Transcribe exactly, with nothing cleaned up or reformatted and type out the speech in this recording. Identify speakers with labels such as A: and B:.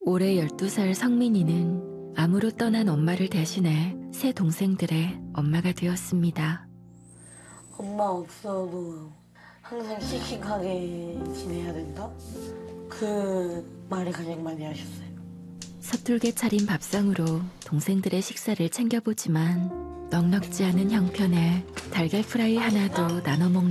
A: 올해 열두 살 성민이는 암으로 떠난 엄마를 대신해 세 동생들의 엄마가 되었습니다.
B: 엄마 없어도 항상 씩씩하게 지내야 된다? 그 말을 가장 많이 하셨어요.
A: 서툴게 차린 밥상으로 동생들의 식사를 챙겨보지만 넉넉지 않은 형편에 달걀 프라이 하나도 나눠 먹는